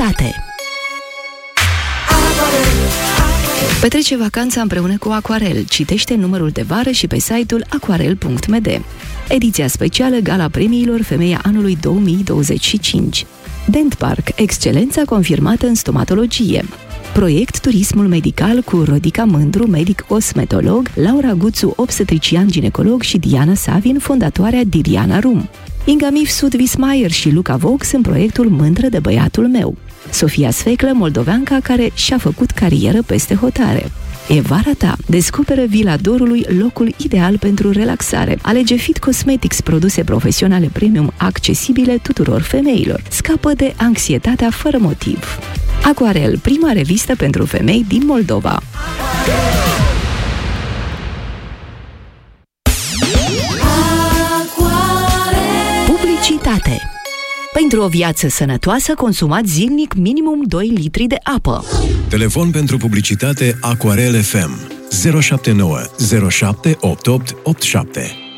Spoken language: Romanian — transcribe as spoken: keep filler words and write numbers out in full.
Publicitate. Petrece vacanța împreună cu Aquarel. Citește numărul de vară și pe site-ul aquarel punct m d. Ediția specială Gala Premiilor Femeia Anului două mii douăzeci și cinci. Dent Park, excelența confirmată în stomatologie. Proiect Turismul Medical cu Rodica Mândru, medic cosmetolog, Laura Guțu, obstetrician ginecolog și Diana Savin, fondatoarea Diriana Rum. Ingamif Sud Vismayer și Luca Vox în proiectul Mândră de băiatul meu. Sofia Sfeclă, moldoveanca care și-a făcut carieră peste hotare. E vara ta. Descoperă Vila Dorului, locul ideal pentru relaxare. Alege Fit Cosmetics, produse profesionale premium accesibile tuturor femeilor. Scapă de anxietatea fără motiv. Aquarel, prima revistă pentru femei din Moldova. Publicitate. Pentru o viață sănătoasă, consumați zilnic minimum doi litri de apă. Telefon pentru publicitate Aquarel F M zero șapte nouă zero șapte opt opt opt șapte.